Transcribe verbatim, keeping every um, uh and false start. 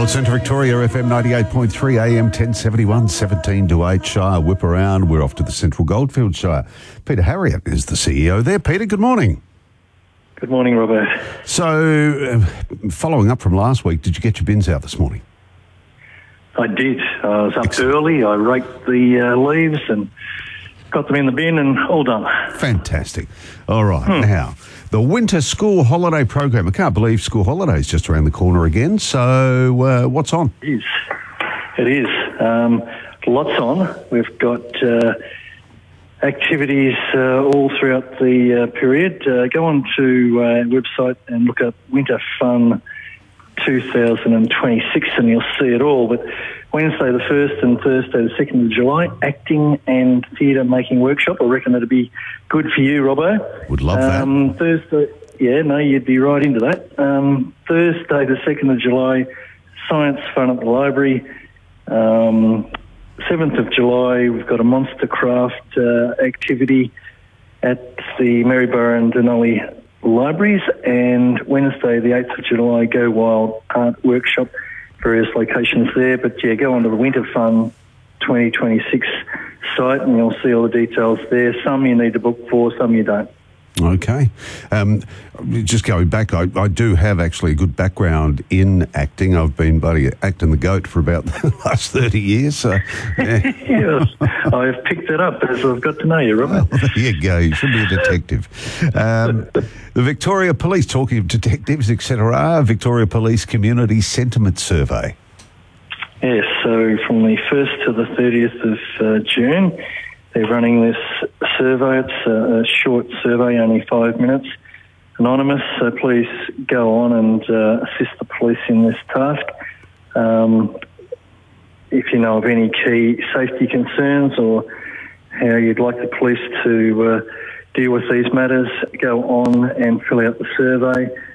Well, Centre Victoria, F M ninety-eight point three, A M ten seventy-one, seventeen to eight, Shire Whip Around. We're off to the Central Goldfields Shire. Peter Harriott is the C E O there. Peter, good morning. Good morning, Robert. So, uh, following up from last week, did you get your bins out this morning? I did. I was up Excellent. early. I raked the uh, leaves and got them in the bin and all done. Fantastic. All right, Hmm. now, the winter school holiday program. I can't believe school holidays just around the corner again. So, uh, what's on? It is. It is. Um, lots on. We've got uh, activities uh, all throughout the uh, period. Uh, go on to our website and look up Winter Fun two thousand twenty-six and you'll see it all. But Wednesday the first and Thursday the second of July, acting and theatre making workshop. I reckon that'd be good for you, Robbo. Would love um, that. Thursday, yeah, no, you'd be right into that. Um, Thursday the second of July, science fun at the library. Um, seventh of July, we've got a monster craft uh, activity at the Maryborough and Denali libraries, and Wednesday the eighth of July, Go Wild Art Workshop, various locations there. But yeah, go on to the Winter Fun twenty twenty-six site and you'll see all the details there. Some you need to book for, some you don't. Okay. Um, just going back, I, I do have actually a good background in acting. I've been bloody acting the goat for about the last thirty years. So, yeah. Yes, I've picked it up as I've got to know you, Robert. Well, there you go. You should be a detective. Um, the Victoria Police, talking of detectives, et cetera, Victoria Police Community Sentiment Survey. Yes, so from the first to the thirtieth of uh, June, they're running this survey. It's a, a short survey, only five minutes, anonymous, so please go on and uh, assist the police in this task. Um, if you know of any key safety concerns or how you'd like the police to uh, deal with these matters, go on and fill out the survey.